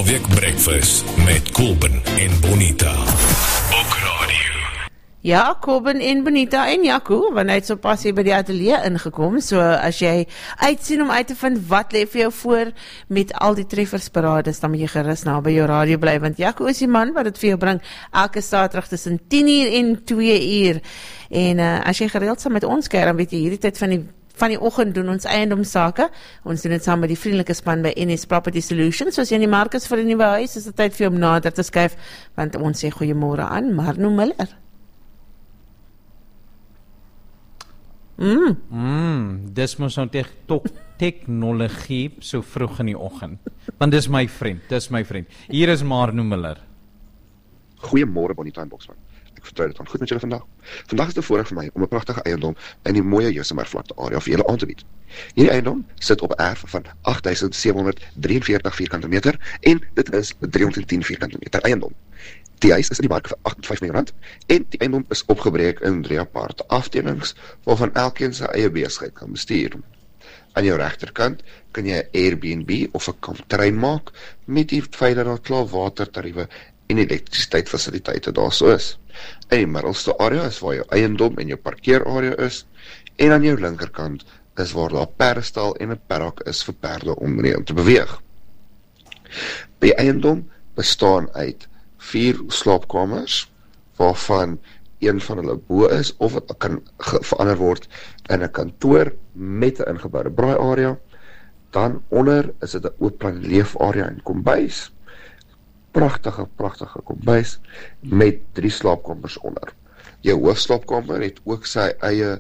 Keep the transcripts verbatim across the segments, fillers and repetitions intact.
Naweek Breakfast met Kobben en Bonita. Op radio. Ja, Kobben en Bonita en Jaco, want hy het so pas hier by die ateljee ingekom, so as jy uitsien om uit te vind wat lê vir jou voor met al die treffersparades, dan moet jy gerus na by jou radio bly, want Jaco is die man wat dit vir jou bring, elke Saterdag tussen tien uur en twee uur, en uh, as jy gereeld saam met ons kyk, dan weet jy hierdie tyd van die van die oggend doen ons eiendomsake. Ons doen dit saam met die vriendelike span by N S Property Solutions. Soos jy in die mark is vir 'n nuwe huis, is dit tyd vir jou om nader te skuif, want ons sê goeiemôre aan Marno Miller. Mm. Mm, dis mos nou tek tegnologie so vroeg in die oggend. Want dis my vriend, dis my vriend. Hier is Marno Miller. Goeiemôre Bonita en Boksman. Ek vertrou dit aan goed met julle vandag. Vandag is dit voorreg vir my om 'n pragtige eiendom in die mooie Josemarvlakte area vir julle aan te bied. Hierdie eiendom sit op 'n erf van agt duisend sewe honderd drieënveertig vierkante meter en dit is 'n driehonderdtien vierkante meter eiendom. Die huis is in die mark vir agt komma vyf miljoen rand en die eiendom is opgebreek in drie aparte afdelings waarvan elkeen sy eie besigheid kan bestuur. Aan jou regterkant kan jy 'n Airbnb of 'n kamptrein maak met die feit dat daar klaar watertariewe en elektrisiteitsfasiliteite daar so is. In die middelste area is waar jou eiendom en jou parkeerarea is en aan jou linkerkant is waar daar perdestal en 'n paddock is vir perde om mee te beweeg. Die eiendom bestaan uit vier slaapkamers, waarvan een van hulle bo is, of het kan verander word in 'n kantoor met 'n ingeboude braaiarea. Dan onder is dit 'n oop plan leefarea en kombuis. Pragtige, pragtige kombuis met drie slaapkamers onder. Jou hoofslaapkamer het ook sy eie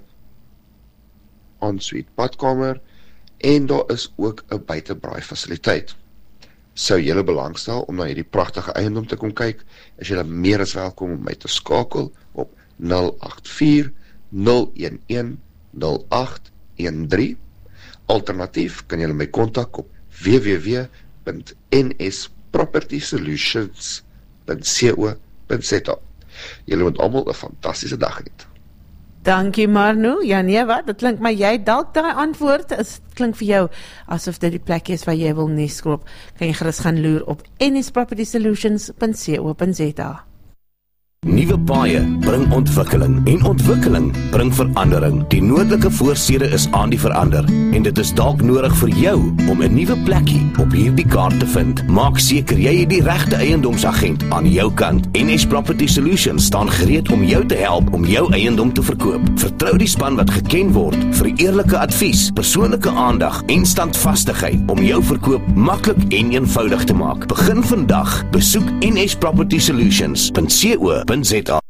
ensuite badkamer en daar is ook 'n buitebraai fasiliteit. Sou julle belangstel om na hierdie pragtige eiendom te kom kyk, is julle meer as welkom om my te skakel op nul agt vier nul een een nul agt een drie. Alternatief kan julle my kontak op w w w punt n s property solutions punt co punt z a. Julle moet almal 'n fantastiese dag hê. Dankie Marno. Ja nee wat, dit klink maar jy dalk daai antwoord is klink vir jou asof dit die plek is waar jy wil neskoop. Kan jy gerus gaan loer op n s property solutions punt co punt z a. Nuwe paaie bring ontwikkeling en ontwikkeling bring verandering. Die noordelike voorstede is aan die verander en dit is dalk nodig vir jou om 'n nuwe plekkie op hierdie kaart te vind. Maak seker jy het die regte eiendomsagent aan jou kant. N S Property Solutions staan gereed om jou te help om jou eiendom te verkoop. Vertrou die span wat geken word vir eerlike advies, persoonlike aandag en standvastigheid om jou verkoop maklik en eenvoudig te maak. Begin vandag. Besoek N S Property Solutions punt co punt z a.